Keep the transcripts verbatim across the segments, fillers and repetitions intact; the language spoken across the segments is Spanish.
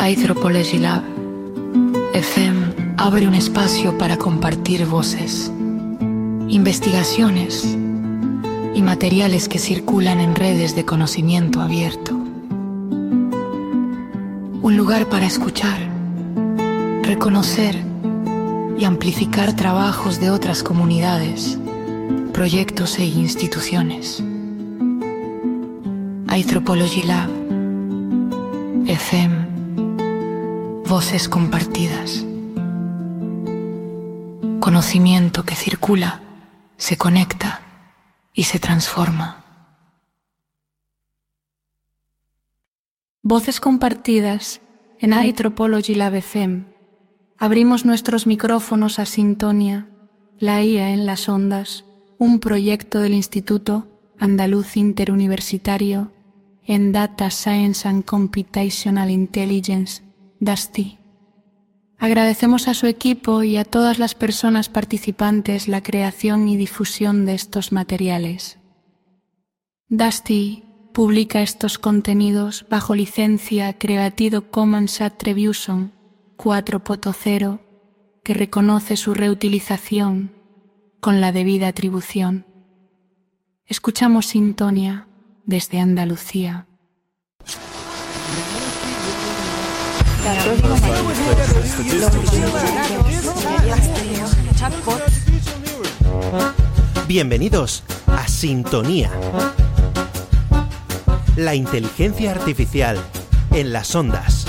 Anthropology Lab F M abre un espacio para compartir voces, investigaciones y materiales que circulan en redes de conocimiento abierto. Un lugar para escuchar, reconocer y amplificar trabajos de otras comunidades, proyectos e instituciones. Anthropology Lab F M, voces compartidas. Conocimiento que circula, se conecta y se transforma. Voces compartidas en Anthropology Lab F M. Abrimos nuestros micrófonos a Sintonia, la I A en las ondas, un proyecto del Instituto Andaluz Interuniversitario en Data Science and Computational Intelligence, D A S T I. Agradecemos a su equipo y a todas las personas participantes la creación y difusión de estos materiales. D A S T I publica estos contenidos bajo licencia Creative Commons Attribution cuatro punto cero, que reconoce su reutilización con la debida atribución. Escuchamos Sintonia desde Andalucía. Bienvenidos a Sintonía. La inteligencia artificial en las ondas.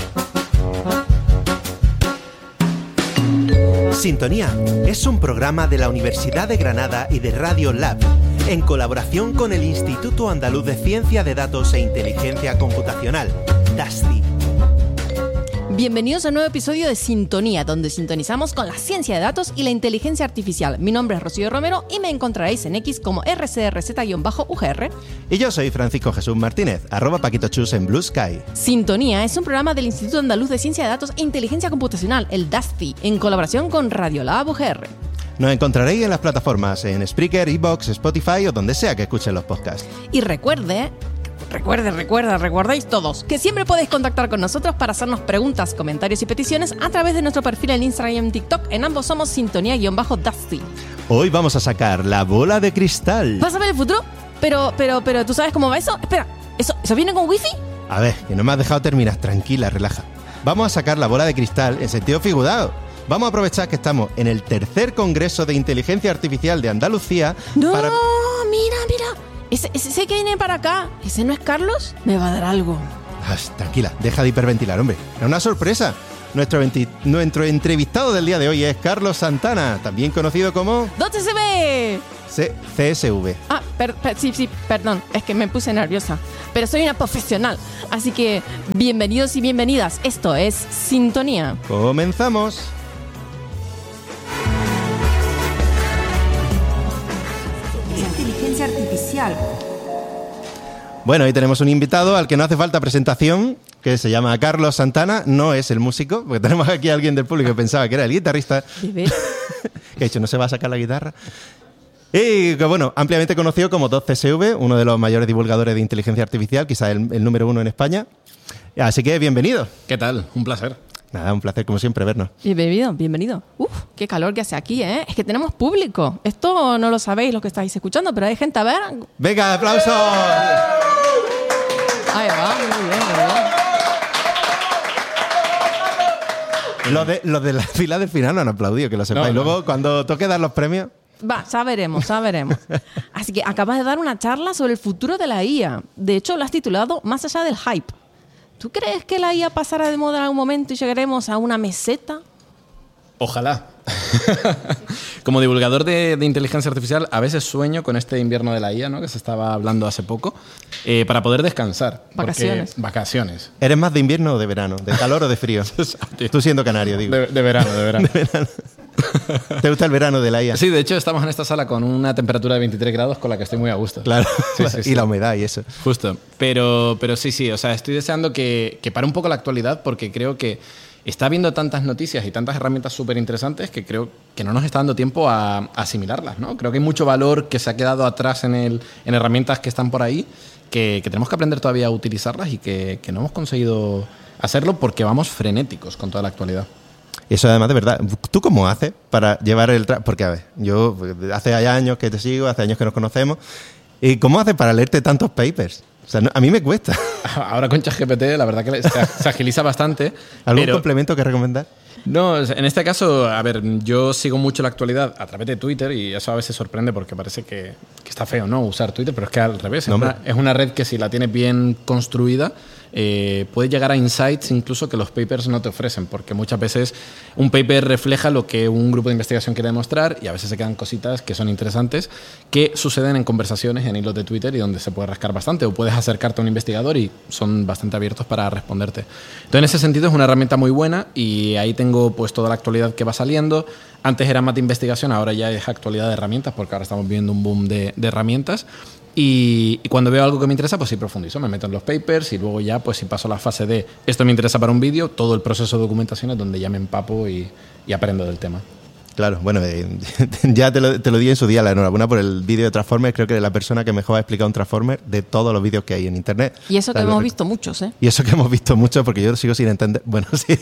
Sintonía es un programa de la Universidad de Granada y de Radio Lab, en colaboración con el Instituto Andaluz de Ciencia de Datos e Inteligencia Computacional, D A S T I. Bienvenidos a un nuevo episodio de Sintonía, donde sintonizamos con la ciencia de datos y la inteligencia artificial. Mi nombre es Rocío Romero y me encontraréis en X como R C R Z-U G R. Y yo soy Francisco Jesús Martínez, arroba paquitochus en Blue Sky. Sintonía es un programa del Instituto Andaluz de Ciencia de Datos e Inteligencia Computacional, el D A S T I, en colaboración con Radiolab U G R. Nos encontraréis en las plataformas en Spreaker, iVoox, Spotify o donde sea que escuchen los podcasts. Y recuerde... Recuerde, recuerda, recordáis todos que siempre podéis contactar con nosotros para hacernos preguntas, comentarios y peticiones a través de nuestro perfil en Instagram y en TikTok. En ambos somos Sintonía-D A S T I. Hoy vamos a sacar la bola de cristal. ¿Vas a ver el futuro? Pero, pero, pero, ¿tú sabes cómo va eso? Espera, ¿eso, ¿eso viene con wifi? A ver, que no me has dejado terminar. Tranquila, relaja. Vamos a sacar la bola de cristal en sentido figurado. Vamos a aprovechar que estamos en el tercer Congreso de Inteligencia Artificial de Andalucía. No, para... mira, mira. Ese, ese que viene para acá, ¿ese no es Carlos? Me va a dar algo. Ay, tranquila, deja de hiperventilar, hombre. Es una sorpresa. Nuestro, venti... Nuestro entrevistado del día de hoy es Carlos Santana, también conocido como... ¿Dónde se ve? C S V. Ah, per, per, sí, sí, perdón, es que me puse nerviosa. Pero soy una profesional, así que bienvenidos y bienvenidas. Esto es Sintonía. Comenzamos. Inteligencia artificial. Bueno, hoy tenemos un invitado al que no hace falta presentación, que se llama Carlos Santana. No es el músico, porque tenemos aquí a alguien del público que pensaba que era el guitarrista. ¿Bebé? Que de hecho no se va a sacar la guitarra. Y que bueno, ampliamente conocido como dos C S V, uno de los mayores divulgadores de inteligencia artificial, quizás el, el número uno en España. Así que bienvenido. ¿Qué tal? Un placer. Nada, un placer como siempre vernos. Bienvenido, bienvenido. Uf, qué calor que hace aquí, ¿eh? Es que tenemos público. Esto no lo sabéis los que estáis escuchando, pero hay gente a ver. ¡Venga, aplausos! Ahí va, muy bien, muy bien. Los de, los de la fila del final no han aplaudido, que lo sepáis. No, no. Luego, cuando toque dar los premios... Va, ya veremos, ya veremos. Así que acabas de dar una charla sobre el futuro de la I A. De hecho, lo has titulado Más allá del hype. ¿Tú crees que la I A pasará de moda en algún momento y llegaremos a una meseta? Ojalá. Como divulgador de, de inteligencia artificial, a veces sueño con este invierno de la I A, ¿no? Que se estaba hablando hace poco, eh, para poder descansar. Vacaciones. Porque, vacaciones. ¿Eres más de invierno o de verano? ¿De calor o de frío? Tú siendo canario, digo. De, de verano, de verano. De verano. ¿Te gusta el verano de la I A? Sí, de hecho estamos en esta sala con una temperatura de veintitrés grados con la que estoy muy a gusto. Claro, Sí, sí, sí. Y la humedad y eso. Justo. Pero, pero sí, sí, o sea, estoy deseando que, que pare un poco la actualidad porque creo que está habiendo tantas noticias y tantas herramientas súper interesantes que creo que no nos está dando tiempo a, a asimilarlas, ¿no? Creo que hay mucho valor que se ha quedado atrás en, el, en herramientas que están por ahí que, que tenemos que aprender todavía a utilizarlas y que, que no hemos conseguido hacerlo porque vamos frenéticos con toda la actualidad. Eso además de verdad. ¿Tú cómo haces para llevar el... Tra- porque a ver, yo hace años que te sigo, hace años que nos conocemos. ¿Y cómo haces para leerte tantos papers? O sea, no, a mí me cuesta. Ahora con ChatGPT la verdad que se, se agiliza bastante. ¿Algún pero... complemento que recomendar? No, en este caso, a ver, yo sigo mucho la actualidad a través de Twitter y eso a veces sorprende porque parece que, que está feo, ¿no? Usar Twitter, pero es que al revés. No, es, una, es una red que si la tienes bien construida eh, puede llegar a insights incluso que los papers no te ofrecen, porque muchas veces un paper refleja lo que un grupo de investigación quiere demostrar y a veces se quedan cositas que son interesantes que suceden en conversaciones en hilos de Twitter y donde se puede rascar bastante o puedes acercarte a un investigador y son bastante abiertos para responderte. Entonces, en ese sentido es una herramienta muy buena y ahí tengo pues toda la actualidad que va saliendo. Antes era más de investigación, ahora ya es actualidad de herramientas porque ahora estamos viendo un boom de, de herramientas. Y, y cuando veo algo que me interesa, pues sí profundizo, me meto en los papers y luego ya, pues si paso a la fase de esto me interesa para un vídeo, todo el proceso de documentación es donde ya me empapo y, y aprendo del tema. Claro, bueno, eh, ya te lo, te lo di en su día, la enhorabuena por el vídeo de Transformers. Creo que eres la persona que mejor ha explicado un Transformer de todos los vídeos que hay en internet. Y eso que Dale, hemos rec- visto muchos, ¿eh? Y eso que hemos visto mucho, porque yo lo sigo sin entender. Bueno, sí.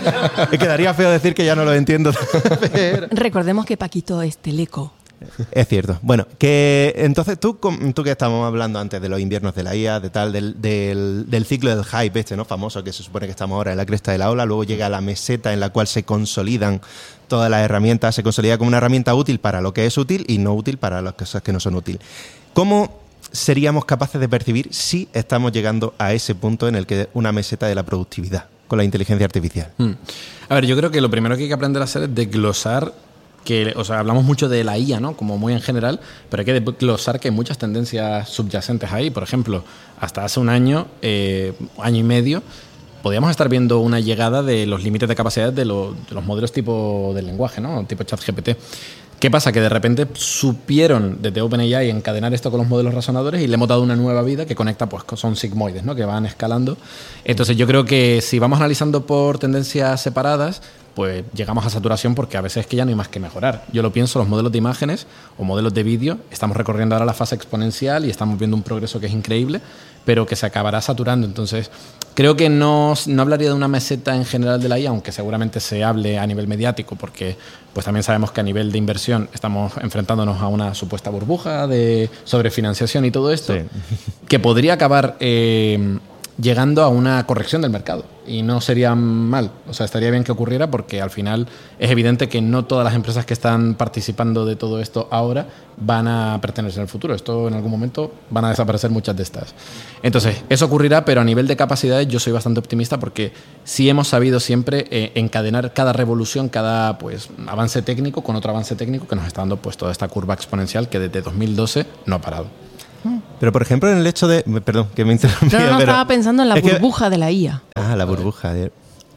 Me quedaría feo decir que ya no lo entiendo. Pero... Recordemos que Paquito es teleco. Es cierto. Bueno, que entonces tú, com- tú que estábamos hablando antes de los inviernos de la I A, de tal, del, del, del ciclo del hype este, ¿no? Famoso, que se supone que estamos ahora en la cresta de la ola, luego llega la meseta en la cual se consolidan todas las herramientas, se consolida como una herramienta útil para lo que es útil y no útil para las cosas que no son útiles. ¿Cómo seríamos capaces de percibir si estamos llegando a ese punto en el que una meseta de la productividad con la inteligencia artificial? Hmm. A ver, yo creo que lo primero que hay que aprender a hacer es desglosar que, o sea, hablamos mucho de la I A, ¿no? Como muy en general, pero hay que desglosar que hay muchas tendencias subyacentes ahí. Por ejemplo, hasta hace un año, eh, año y medio, podíamos estar viendo una llegada de los límites de capacidad de, lo, de los modelos tipo del lenguaje, ¿no? Tipo ChatGPT. ¿Qué pasa? Que de repente supieron desde OpenAI encadenar esto con los modelos razonadores y le hemos dado una nueva vida que conecta, pues son sigmoides, ¿no? Que van escalando. Entonces yo creo que si vamos analizando por tendencias separadas, pues llegamos a saturación porque a veces es que ya no hay más que mejorar. Yo lo pienso, los modelos de imágenes o modelos de vídeo, estamos recorriendo ahora la fase exponencial y estamos viendo un progreso que es increíble, pero que se acabará saturando. Entonces, creo que no, no hablaría de una meseta en general de la I A, aunque seguramente se hable a nivel mediático, porque pues también sabemos que a nivel de inversión estamos enfrentándonos a una supuesta burbuja de sobrefinanciación y todo esto, Sí. que podría acabar eh, llegando a una corrección del mercado. Y no sería mal, o sea, estaría bien que ocurriera porque al final es evidente que no todas las empresas que están participando de todo esto ahora van a pertenecer en el futuro. Esto en algún momento van a desaparecer muchas de estas. Entonces, eso ocurrirá, pero a nivel de capacidades yo soy bastante optimista porque sí hemos sabido siempre eh, encadenar cada revolución, cada pues avance técnico con otro avance técnico que nos está dando pues toda esta curva exponencial que desde dos mil doce no ha parado. Pero, por ejemplo, en el hecho de... Perdón, que me interrumpí. No, no, no, pero estaba pensando en la es que- burbuja de la I A. Ah, la burbuja. de-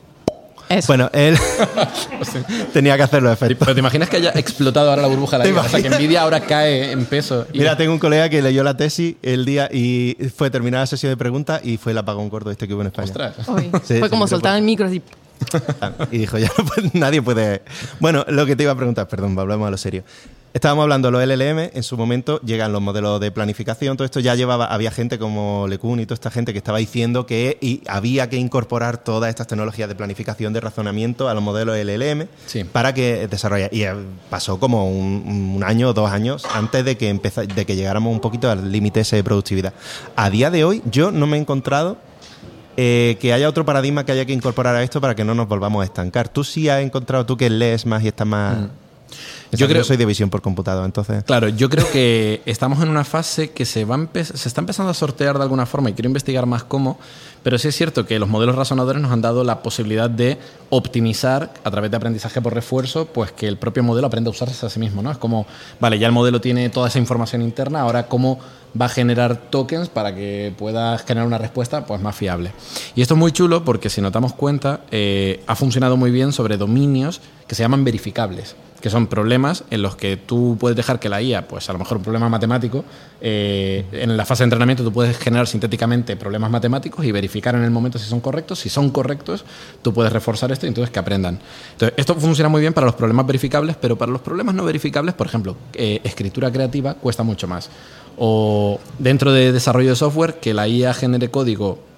Eso. Bueno, él tenía que hacer los efectos. Pero te imaginas que haya explotado ahora la burbuja de ¿Te la I A, o sea, que imaginas? Nvidia ahora cae en peso. Y Mira, tengo un colega que leyó la tesis el día y fue terminar la sesión de preguntas y fue el apagón gordo este que hubo en España. ostras. Uy, Sí, fue sí, como sí, soltar fue- el micro así. Y dijo, ya no puede- nadie puede... Bueno, lo que te iba a preguntar, perdón, hablamos a lo serio. Estábamos hablando de los L L M, en su momento llegan los modelos de planificación, todo esto ya llevaba, había gente como LeCun y toda esta gente que estaba diciendo que y había que incorporar todas estas tecnologías de planificación, de razonamiento a los modelos L L M Sí. para que desarrollara. Y eh, pasó como un, un año o dos años antes de que, empeza- de que llegáramos un poquito al límite ese de productividad. A día de hoy yo no me he encontrado eh, que haya otro paradigma que haya que incorporar a esto para que no nos volvamos a estancar. Tú sí has encontrado, tú que lees más y estás más... Mm. Yo Yo creo creo- que soy de visión por computador, entonces... Claro, yo creo que estamos en una fase que se, va a empe- se está empezando a sortear de alguna forma y quiero investigar más cómo, pero sí es cierto que los modelos razonadores nos han dado la posibilidad de optimizar a través de aprendizaje por refuerzo, pues que el propio modelo aprenda a usarse a sí mismo, ¿no? Es como, vale, ya el modelo tiene toda esa información interna, ahora cómo va a generar tokens para que pueda generar una respuesta pues más fiable. Y esto es muy chulo porque si nos damos cuenta, eh, ha funcionado muy bien sobre dominios que se llaman verificables, que son problemas en los que tú puedes dejar que la I A, pues a lo mejor un problema matemático, eh, en la fase de entrenamiento tú puedes generar sintéticamente problemas matemáticos y verificar en el momento si son correctos. Si son correctos, tú puedes reforzar esto y entonces que aprendan. Entonces, esto funciona muy bien para los problemas verificables, pero para los problemas no verificables, por ejemplo, eh, escritura creativa cuesta mucho más. O dentro de desarrollo de software, que la I A genere código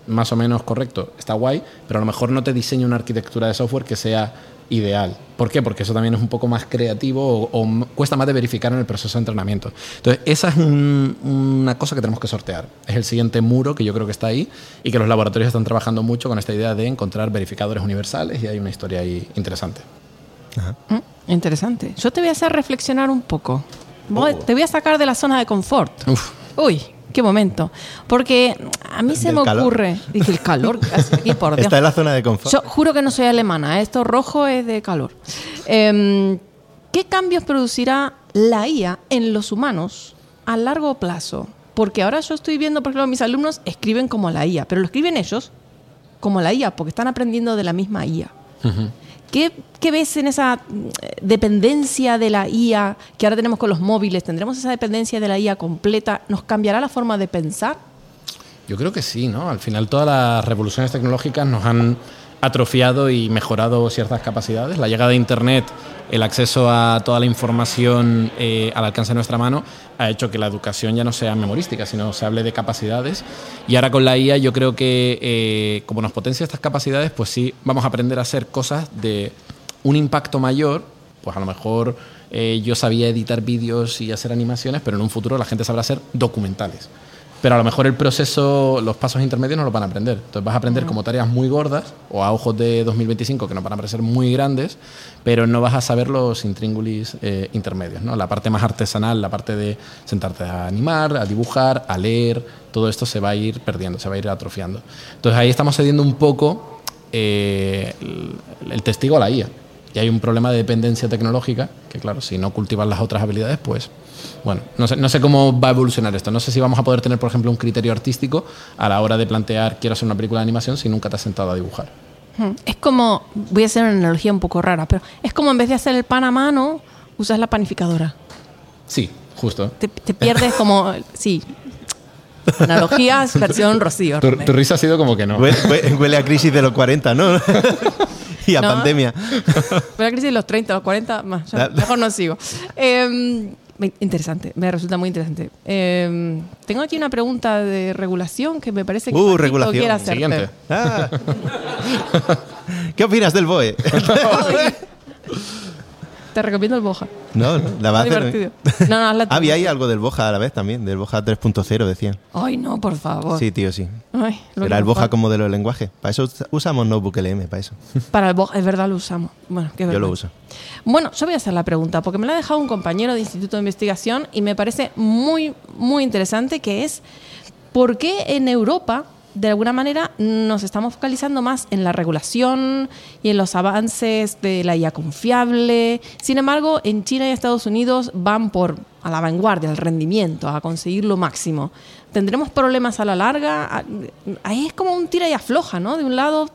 más o menos correcto, está guay, pero a lo mejor no te diseña una arquitectura de software que sea ideal. ¿Por qué? Porque eso también es un poco más creativo o, o cuesta más de verificar en el proceso de entrenamiento. Entonces, esa es un, una cosa que tenemos que sortear. Es el siguiente muro que yo creo que está ahí y que los laboratorios están trabajando mucho con esta idea de encontrar verificadores universales y hay una historia ahí interesante. Ajá. Mm, interesante. Yo te voy a hacer reflexionar un poco. Voy, oh. Te voy a sacar de la zona de confort. Uf. Uy, qué momento. Porque a mí se Del me calor. ocurre... Dije, el calor. Aquí, por Dios. Está en la zona de confort. Yo juro que no soy alemana. Esto rojo es de calor. Eh, ¿Qué cambios producirá la I A en los humanos a largo plazo? Porque ahora yo estoy viendo, por ejemplo, mis alumnos escriben como la I A, pero lo escriben ellos como la I A porque están aprendiendo de la misma I A. Uh-huh. ¿Qué, ¿Qué ves en esa dependencia de la I A que ahora tenemos con los móviles? ¿Tendremos esa dependencia de la I A completa? ¿Nos cambiará la forma de pensar? Yo creo que sí, ¿no? Al final todas las revoluciones tecnológicas nos han atrofiado y mejorado ciertas capacidades. La llegada de Internet, el acceso a toda la información eh, al alcance de nuestra mano, ha hecho que la educación ya no sea memorística, sino se hable de capacidades. Y ahora con la I A yo creo que eh, como nos potencia estas capacidades, pues sí, vamos a aprender a hacer cosas de un impacto mayor. Pues a lo mejor eh, yo sabía editar vídeos y hacer animaciones, pero en un futuro la gente sabrá hacer documentales. Pero a lo mejor el proceso, los pasos intermedios no los van a aprender. Entonces vas a aprender como tareas muy gordas o a ojos de dos mil veinticinco que nos van a parecer muy grandes, pero no vas a saber los intríngulis eh, intermedios, ¿no? La parte más artesanal, la parte de sentarte a animar, a dibujar, a leer, todo esto se va a ir perdiendo, se va a ir atrofiando. Entonces ahí estamos cediendo un poco eh, el, el testigo a la I A. Y hay un problema de dependencia tecnológica, que claro, si no cultivas las otras habilidades, pues... Bueno, no sé, no sé cómo va a evolucionar esto. No sé si vamos a poder tener, por ejemplo, un criterio artístico a la hora de plantear quiero hacer una película de animación si nunca te has sentado a dibujar. Es como, voy a hacer una analogía un poco rara, pero es como en vez de hacer el pan a mano, usas la panificadora. Sí, justo. Te, te pierdes como... Sí. Analogías versión Rocío. Tu, tu risa ha sido como que no. Huele, huele a crisis de los cuarenta, ¿no? Y a no, pandemia. Huele a crisis de los treinta, los cuarenta, más. Ya, mejor no sigo. Eh, Interesante, me resulta muy interesante. Eh, tengo aquí una pregunta de regulación que me parece que uh, regulación. quiere hacerte. Siguiente. Ah. ¿Qué opinas del B O E? Te recomiendo el Boja. No, no, la va a hacer. No, no, la Había ahí algo del Boja a la vez también, del Boja tres punto cero decían. Ay, no, por favor. Sí, tío, sí. Ay, Era el Boja como modelo de lenguaje. Para eso usamos Notebook L M, para eso. Para el Boja, es verdad, lo usamos. Bueno, qué verdad. Yo lo uso. Bueno, yo voy a hacer la pregunta, porque me la ha dejado un compañero de Instituto de Investigación y me parece muy, muy interesante, que es ¿por qué en Europa, de alguna manera, nos estamos focalizando más en la regulación y en los avances de la I A confiable? Sin embargo, en China y Estados Unidos van por a la vanguardia, al rendimiento, a conseguir lo máximo. ¿Tendremos problemas a la larga? Ahí es como un tira y afloja, ¿no? De un lado